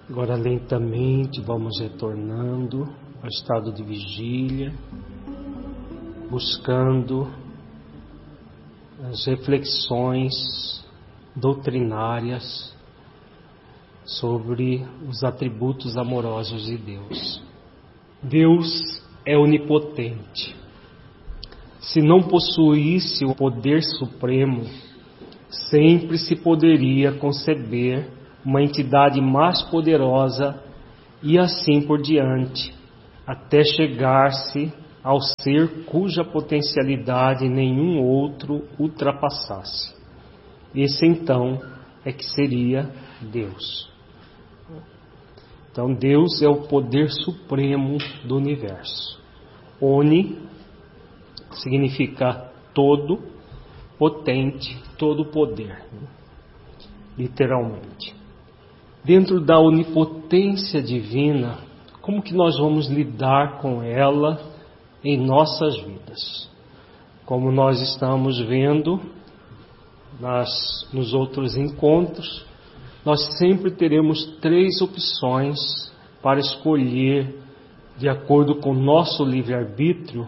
Agora lentamente vamos retornando ao estado de vigília, buscando as reflexões doutrinárias sobre os atributos amorosos de Deus. Deus é onipotente. Se não possuísse o poder supremo, sempre se poderia conceber uma entidade mais poderosa e assim por diante, até chegar-se ao ser cuja potencialidade nenhum outro ultrapassasse. Esse então é que seria Deus. Então Deus é o poder supremo do universo. Oni significa todo, potente, todo poder, literalmente. Dentro da onipotência divina, como que nós vamos lidar com ela em nossas vidas? Como nós estamos vendo nos outros encontros, nós sempre teremos 3 opções para escolher, de acordo com o nosso livre-arbítrio,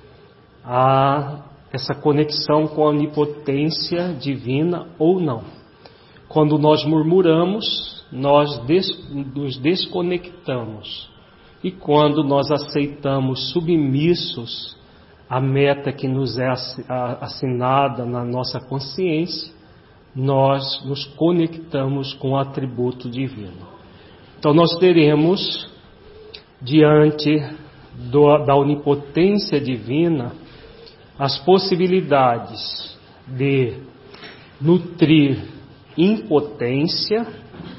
essa conexão com a onipotência divina ou não. Quando nós murmuramos, nós nos desconectamos. E quando nós aceitamos submissos à meta que nos é assinada na nossa consciência, nós nos conectamos com o atributo divino. Então nós teremos, diante da onipotência divina, as possibilidades de nutrir impotência,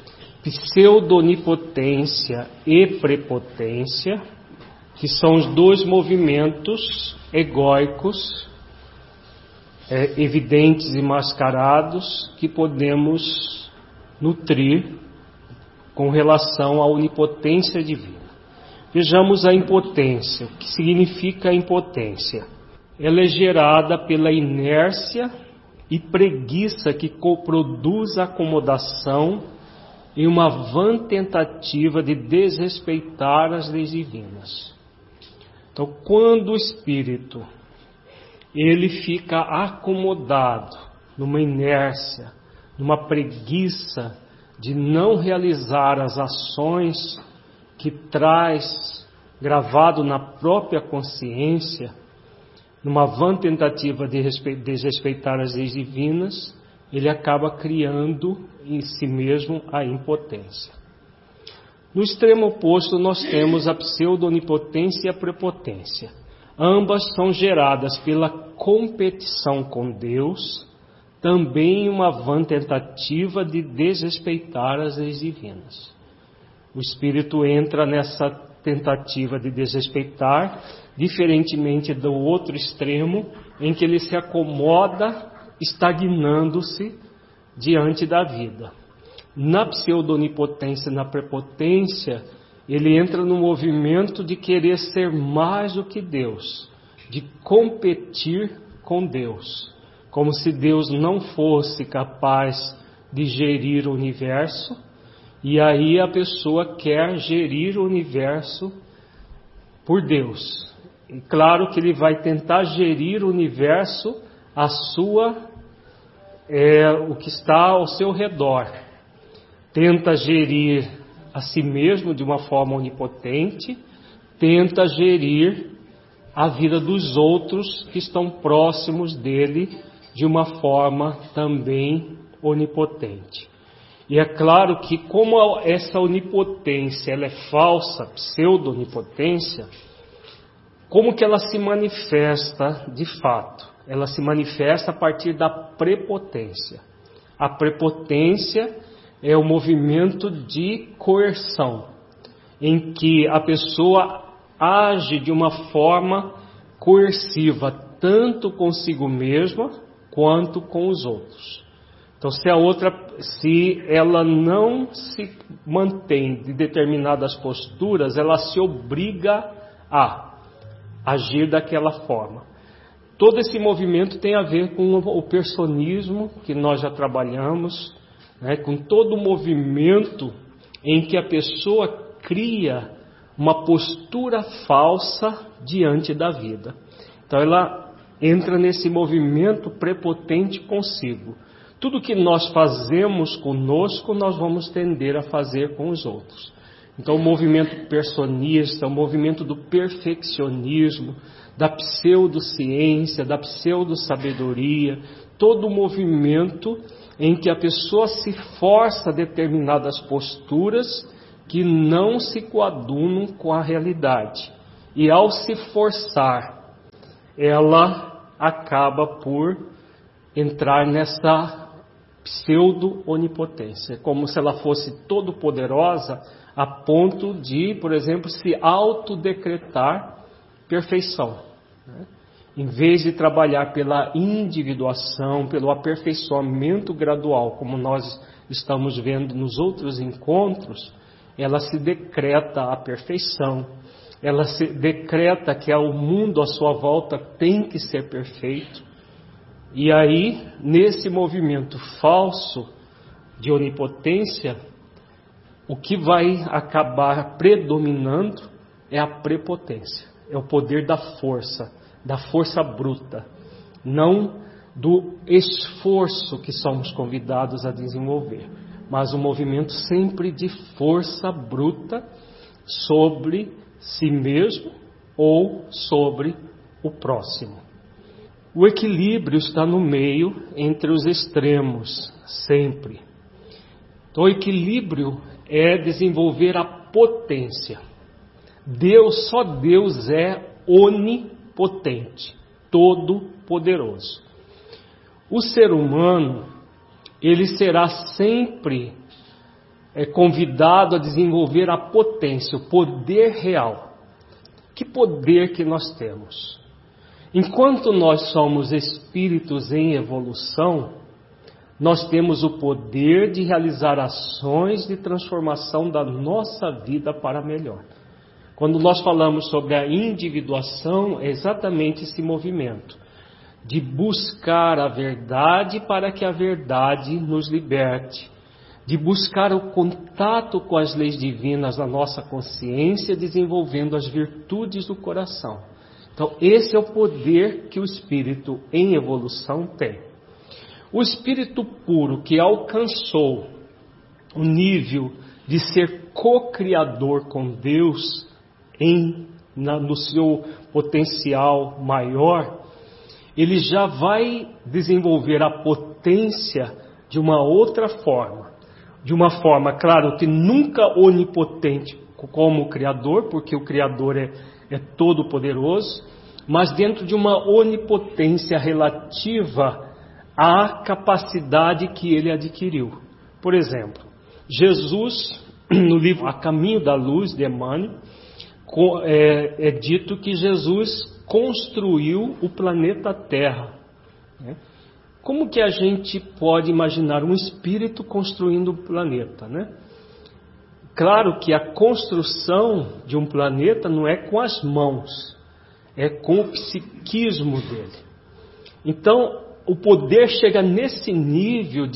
pseudonipotência e prepotência, que são os 2 movimentos egóicos, evidentes e mascarados, que podemos nutrir com relação à onipotência divina. Vejamos a impotência. O que significa a impotência? Ela é gerada pela inércia e preguiça que produz a acomodação em uma vã tentativa de desrespeitar as leis divinas. Então, quando o espírito ele fica acomodado numa inércia, numa preguiça de não realizar as ações que traz gravado na própria consciência, numa vã tentativa de desrespeitar as leis divinas, ele acaba criando em si mesmo a impotência. No extremo oposto, nós temos a pseudonipotência e a prepotência. Ambas são geradas pela competição com Deus, também uma vã tentativa de desrespeitar as leis divinas. O espírito entra nessa tentativa de desrespeitar, diferentemente do outro extremo, em que ele se acomoda, estagnando-se diante da vida. Na pseudonipotência, na prepotência, ele entra no movimento de querer ser mais do que Deus, de competir com Deus, como se Deus não fosse capaz de gerir o universo, e aí a pessoa quer gerir o universo por Deus. E claro que ele vai tentar gerir o universo o que está ao seu redor. Tenta gerir a si mesmo de uma forma onipotente, tenta gerir a vida dos outros que estão próximos dele de uma forma também onipotente. E é claro que como essa onipotência ela é falsa, pseudo-onipotência, como que ela se manifesta de fato? Ela se manifesta a partir da prepotência. A prepotência é o movimento de coerção, em que a pessoa age de uma forma coerciva, tanto consigo mesma quanto com os outros. Então, se ela não se mantém de determinadas posturas, ela se obriga a agir daquela forma. Todo esse movimento tem a ver com o personismo que nós já trabalhamos, né, com todo o movimento em que a pessoa cria uma postura falsa diante da vida. Então ela entra nesse movimento prepotente consigo. Tudo que nós fazemos conosco, nós vamos tender a fazer com os outros. Então o movimento personista, o movimento do perfeccionismo, da pseudociência, da pseudo-sabedoria, todo o movimento em que a pessoa se força a determinadas posturas que não se coadunam com a realidade. E ao se forçar, ela acaba por entrar nessa pseudo-onipotência. É como se ela fosse todo-poderosa a ponto de, por exemplo, se autodecretar perfeição, né? Em vez de trabalhar pela individuação, pelo aperfeiçoamento gradual, como nós estamos vendo nos outros encontros, ela se decreta a perfeição, ela se decreta que o mundo à sua volta tem que ser perfeito. E aí, nesse movimento falso de onipotência, o que vai acabar predominando é a prepotência, é o poder da força bruta, não do esforço que somos convidados a desenvolver, mas um movimento sempre de força bruta sobre si mesmo ou sobre o próximo. O equilíbrio está no meio entre os extremos, sempre. Então, o equilíbrio é desenvolver a potência. Só Deus é onipotente, todo-poderoso. O ser humano, ele será sempre convidado a desenvolver a potência, o poder real. Que poder que nós temos? Enquanto nós somos espíritos em evolução, nós temos o poder de realizar ações de transformação da nossa vida para melhor. Quando nós falamos sobre a individuação, é exatamente esse movimento de buscar a verdade para que a verdade nos liberte, de buscar o contato com as leis divinas na nossa consciência, desenvolvendo as virtudes do coração. Então, esse é o poder que o espírito em evolução tem. O espírito puro que alcançou o nível de ser co-criador com Deus no seu potencial maior, ele já vai desenvolver a potência de uma outra forma. De uma forma, claro, que nunca onipotente como o Criador, porque o Criador é todo poderoso, mas dentro de uma onipotência relativa à capacidade que ele adquiriu. Por exemplo, Jesus, no livro A Caminho da Luz, de Emmanuel, é dito que Jesus construiu o planeta Terra. Como que a gente pode imaginar um espírito construindo um planeta, né? Claro que a construção de um planeta não é com as mãos, é com o psiquismo dele. Então, o poder chega nesse nível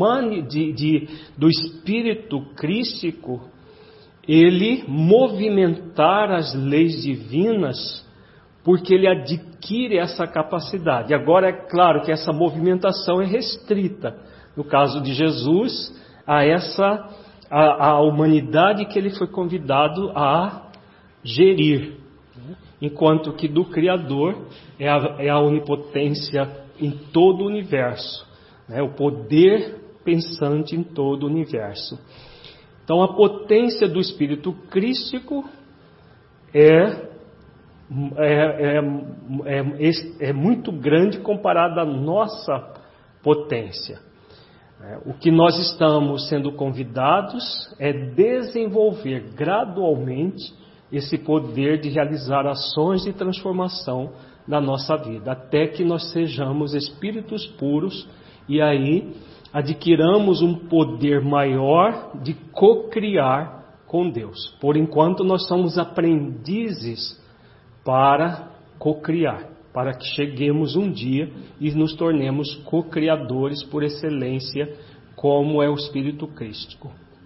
do espírito crístico, ele movimentar as leis divinas, porque ele adquire essa capacidade. Agora, é claro que essa movimentação é restrita, no caso de Jesus, a humanidade que ele foi convidado a gerir, enquanto que do Criador é a onipotência em todo o universo, né? O poder pensante em todo o universo. Então, a potência do espírito crístico é muito grande comparada à nossa potência. O que nós estamos sendo convidados é desenvolver gradualmente esse poder de realizar ações de transformação na nossa vida, até que nós sejamos espíritos puros e aí adquiramos um poder maior de co-criar com Deus. Por enquanto nós somos aprendizes para co-criar, para que cheguemos um dia e nos tornemos co-criadores por excelência, como é o espírito crístico.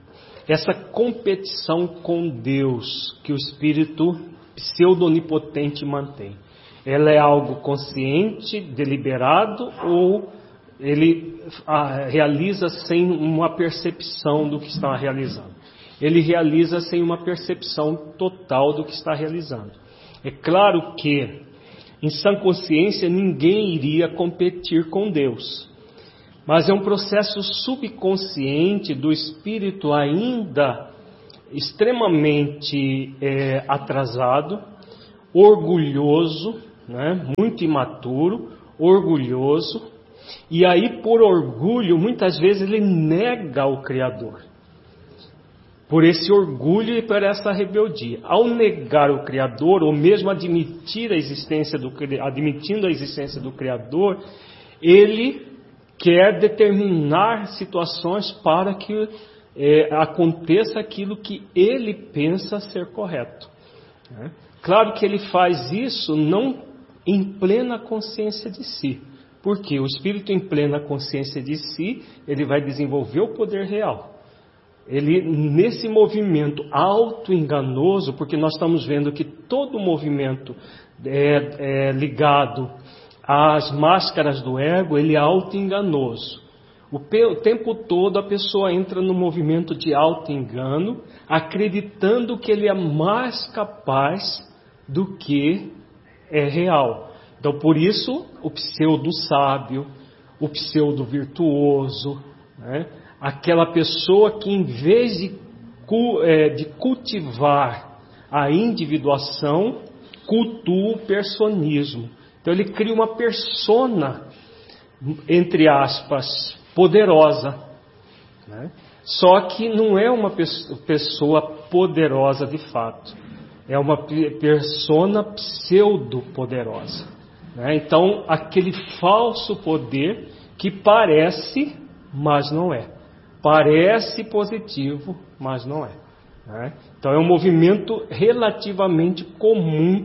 essa competição com Deus que o espírito pseudo-onipotente mantém. Ela é algo consciente, deliberado, ou ele realiza sem uma percepção do que está realizando? Ele realiza sem uma percepção total do que está realizando. É claro que, em sã consciência, ninguém iria competir com Deus. Mas é um processo subconsciente do espírito ainda extremamente atrasado, orgulhoso, né? Muito imaturo, orgulhoso. E aí, por orgulho, muitas vezes ele nega o Criador. Por esse orgulho e por essa rebeldia. Ao negar o Criador, ou mesmo admitindo a existência do Criador, ele quer determinar situações para que aconteça aquilo que ele pensa ser correto. Né? Claro que ele faz isso não em plena consciência de si. Porque o espírito em plena consciência de si, ele vai desenvolver o poder real. Ele, nesse movimento auto-enganoso, porque nós estamos vendo que todo movimento ligado às máscaras do ego, ele é auto-enganoso. O tempo todo a pessoa entra no movimento de auto-engano, acreditando que ele é mais capaz do que é real. Então, por isso, o pseudo-sábio, o pseudo-virtuoso, né? Aquela pessoa que, em vez de cultivar a individuação, cultua o personismo. Então, ele cria uma persona, entre aspas, poderosa. Né? Só que não é uma pessoa poderosa de fato. É uma persona pseudo-poderosa. Né? Então, aquele falso poder que parece, mas não é. Parece positivo, mas não é. Né? Então, é um movimento relativamente comum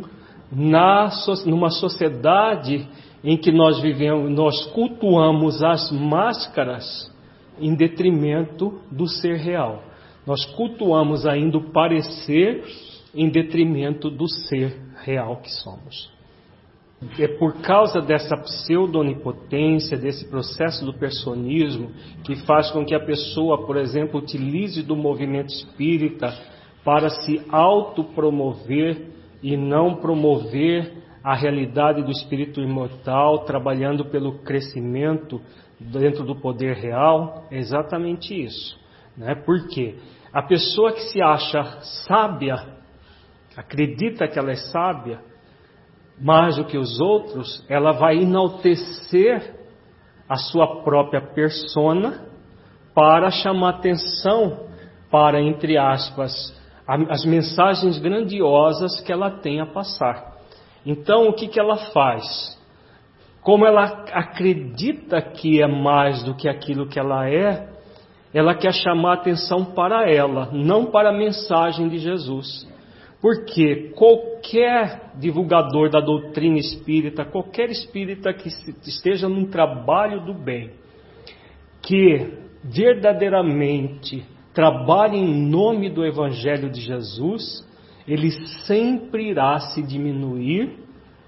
numa sociedade em que nós vivemos, nós cultuamos as máscaras em detrimento do ser real. Nós cultuamos ainda o parecer em detrimento do ser real que somos. É por causa dessa pseudo-onipotência, desse processo do personismo, que faz com que a pessoa, por exemplo, utilize do movimento espírita para se autopromover e não promover a realidade do espírito imortal, trabalhando pelo crescimento dentro do poder real. É exatamente isso. Né? Por quê? A pessoa que se acha sábia, acredita que ela é sábia, mais do que os outros, ela vai enaltecer a sua própria persona para chamar atenção para, entre aspas, as mensagens grandiosas que ela tem a passar. Então, o que ela faz? Como ela acredita que é mais do que aquilo que ela quer chamar atenção para ela, não para a mensagem de Jesus. Porque qualquer divulgador da doutrina espírita, qualquer espírita que esteja num trabalho do bem, que verdadeiramente trabalhe em nome do Evangelho de Jesus, ele sempre irá se diminuir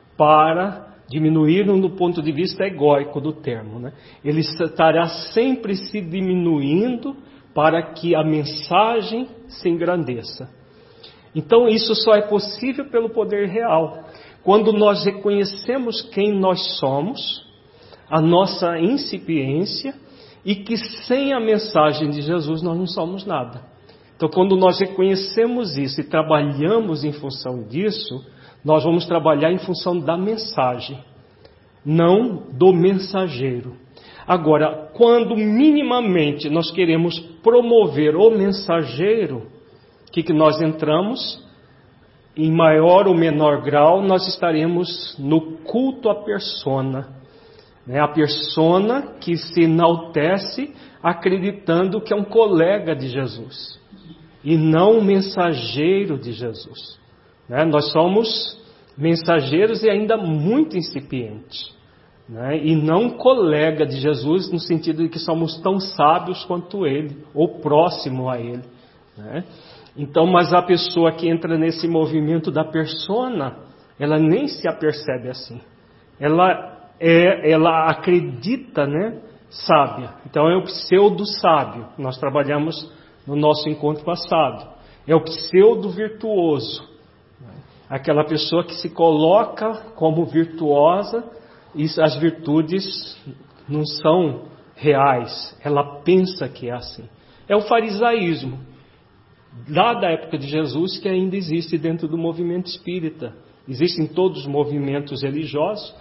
no ponto de vista egóico do termo, né? Ele estará sempre se diminuindo para que a mensagem se engrandeça. Então isso só é possível pelo poder real. Quando nós reconhecemos quem nós somos, a nossa incipiência, e que sem a mensagem de Jesus nós não somos nada. Então quando nós reconhecemos isso e trabalhamos em função disso, nós vamos trabalhar em função da mensagem, não do mensageiro. Agora, quando minimamente nós queremos promover o mensageiro, o que nós entramos? Em maior ou menor grau, nós estaremos no culto à persona. Né? A persona que se enaltece acreditando que é um colega de Jesus e não um mensageiro de Jesus. Né? Nós somos mensageiros e ainda muito incipientes. Né? E não colega de Jesus no sentido de que somos tão sábios quanto Ele, ou próximo a Ele. né? Então, mas a pessoa que entra nesse movimento da persona, ela nem se apercebe assim. Ela acredita, né, sábia. Então é o pseudo-sábio. Nós trabalhamos no nosso encontro passado. É o pseudo-virtuoso. Aquela pessoa que se coloca como virtuosa e as virtudes não são reais. Ela pensa que é assim. É o farisaísmo, lá da época de Jesus, que ainda existe dentro do movimento espírita. Existem todos os movimentos religiosos,